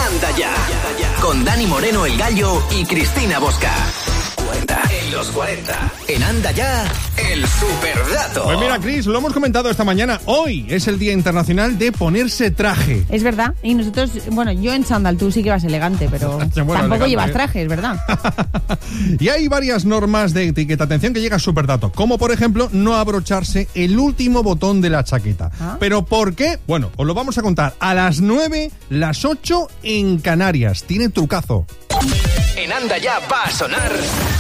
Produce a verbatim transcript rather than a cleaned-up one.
Anda Ya, con Dani Moreno el Gallo y Cristina Bosca. cuarenta en los cuarenta. En Anda Ya, el superdato. Pues mira, Cris, lo hemos comentado esta mañana. Hoy es el Día Internacional de ponerse traje. Es verdad. Y nosotros, bueno, yo en chándal, tú sí que vas elegante, pero Bueno, tampoco elegante, llevas ¿eh? traje, es verdad. Y hay varias normas de etiqueta. Atención que llega superdato. Como por ejemplo, no abrocharse el último botón de la chaqueta. ¿Ah? ¿Pero por qué? Bueno, os lo vamos a contar a las nueve, las ocho en Canarias. Tiene trucazo. En Anda Ya va a sonar...